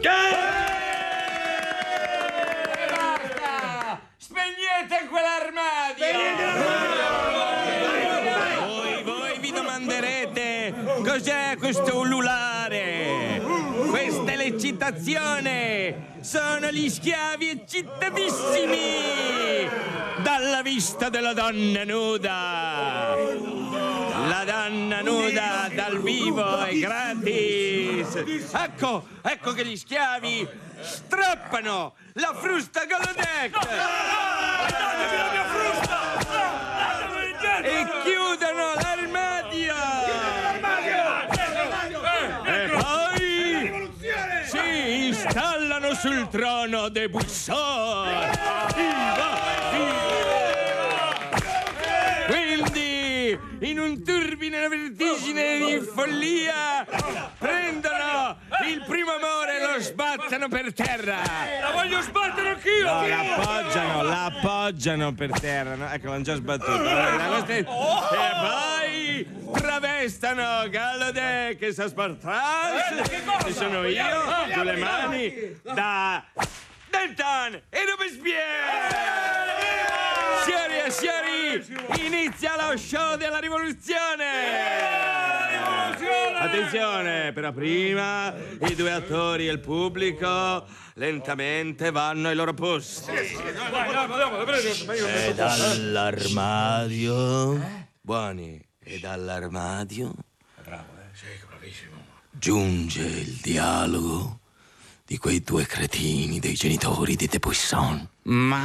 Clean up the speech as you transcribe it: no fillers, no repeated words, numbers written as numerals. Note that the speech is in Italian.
Basta! Spegnete quell'armadio! Voi vi domanderete cos'è questo ululare? Questa è l'eccitazione! Sono gli schiavi eccitatissimi dalla vista della donna nuda! La donna nuda dal vivo è gratis! Ecco che gli schiavi strappano la frusta Golodec! Datemi la mia frusta! Datemi indietro! E chiudono l'armadio! E poi si installano sul trono dei Bussor! Quindi, in un turbine vertigine di follia, prendono il primo amore e lo sbattono per terra! La voglio sbattere anch'io! No, l'appoggiano per terra, no? Ecco, l'hanno già sbattuto. E poi travestano Golodec e Saspartras, che sono io, con le mani, da Danton e Robespierre! Signori e signori, inizia lo show della rivoluzione! Attenzione, però prima i due attori e il pubblico lentamente vanno ai loro posti. E dall'armadio... Buoni, e dall'armadio... Bravo, sì, bravissimo. Giunge il dialogo di quei due cretini dei genitori di Debuisson. Ma